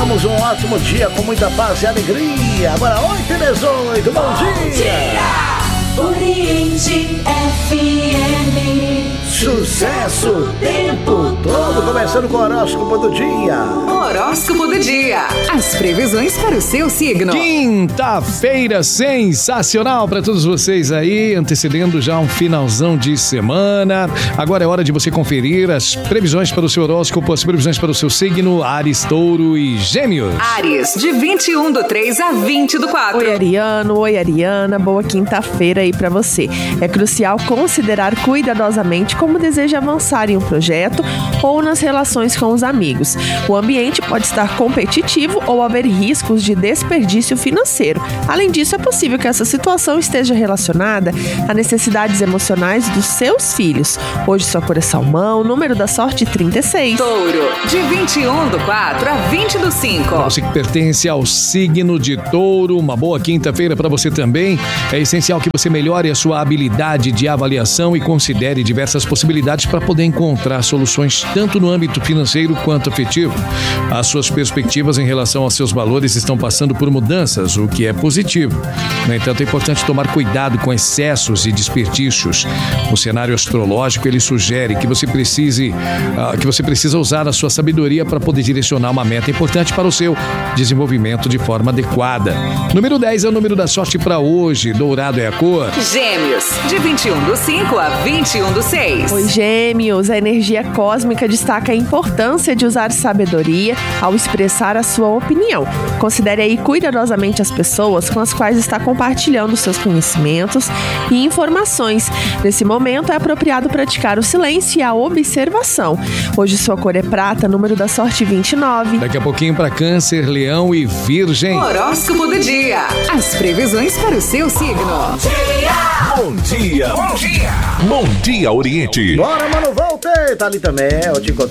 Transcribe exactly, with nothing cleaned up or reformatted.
Tenhamos um ótimo dia com muita paz e alegria. Agora oito e dezoito, bom, bom dia! dia. Oriente F M. Sucesso o tempo todo, começando com o horóscopo do dia. Horóscopo do dia. As previsões para o seu signo. Quinta-feira sensacional para todos vocês aí, antecedendo já um finalzão de semana. Agora é hora de você conferir as previsões para o seu horóscopo, as previsões para o seu signo, Áries, Touro e Gêmeos. Áries, de vinte e um do três a vinte do quatro. Oi, Ariano, oi, Ariana, boa quinta-feira aí para você. É crucial considerar cuidadosamente como deseja avançar em um projeto ou nas relações com os amigos. O ambiente pode estar competitivo ou haver riscos de desperdício financeiro. Além disso, é possível que essa situação esteja relacionada a necessidades emocionais dos seus filhos. Hoje sua cor é salmão, número da sorte trinta e seis. Touro, de vinte e um do quatro a vinte do cinco. Você que pertence ao signo de Touro, uma boa quinta-feira para você também. É essencial que você melhore a sua habilidade de avaliação e considere diversas possibilidades para poder encontrar soluções tanto no âmbito financeiro quanto afetivo. As suas perspectivas em relação aos seus valores estão passando por mudanças, o que é positivo. No entanto, é importante tomar cuidado com excessos e desperdícios. O cenário astrológico ele sugere que você precise, uh, que você precisa usar a sua sabedoria para poder direcionar uma meta importante para o seu desenvolvimento de forma adequada. Número dez é o número da sorte para hoje. Dourado é a cor. Gêmeos, de vinte e um do cinco a vinte e um do seis. Oi, Gêmeos, a energia cósmica destaca a importância de usar sabedoria ao expressar a sua opinião. Considere aí cuidadosamente as pessoas com as quais está compartilhando seus conhecimentos e informações. Nesse momento é apropriado praticar o silêncio e a observação. Hoje sua cor é prata, número da sorte vinte e nove. Daqui a pouquinho para Câncer, Leão e Virgem. Horóscopo do dia. As previsões para o seu signo. Bom dia. Bom dia. Bom dia. Bom dia, Oriente. Bora, mano, voltei. Tá ali também, eu te encontro.